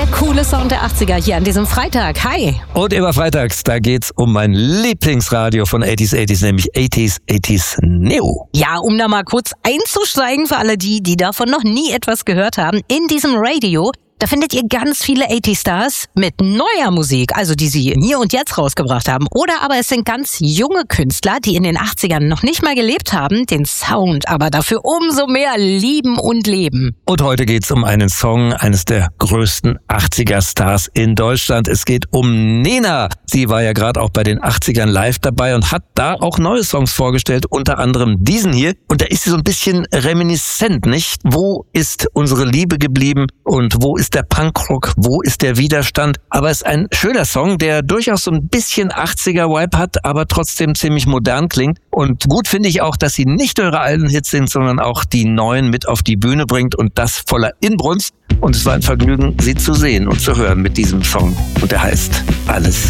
Der coole Sound der 80er hier an diesem Freitag. Hi. Und immer freitags, da geht's um mein Lieblingsradio von 80s, nämlich 80s Neo. Ja, um da mal kurz einzusteigen für alle die davon noch nie etwas gehört haben, in diesem Radio, da findet ihr ganz viele 80-Stars mit neuer Musik, also die sie hier und jetzt rausgebracht haben. Oder aber es sind ganz junge Künstler, die in den 80ern noch nicht mal gelebt haben, den Sound aber dafür umso mehr lieben und leben. Und heute geht's um einen Song eines der größten 80er-Stars in Deutschland. Es geht um Nena. Sie war ja gerade auch bei den 80ern live dabei und hat da auch neue Songs vorgestellt, unter anderem diesen hier. Und da ist sie so ein bisschen reminiscent, nicht? Wo ist unsere Liebe geblieben und wo ist der Punkrock, wo ist der Widerstand? Aber es ist ein schöner Song, der durchaus so ein bisschen 80er-Vibe hat, aber trotzdem ziemlich modern klingt. Und gut finde ich auch, dass sie nicht nur ihre alten Hits sind, sondern auch die neuen mit auf die Bühne bringt und das voller Inbrunst. Und es war ein Vergnügen, sie zu sehen und zu hören mit diesem Song. Und der heißt Alles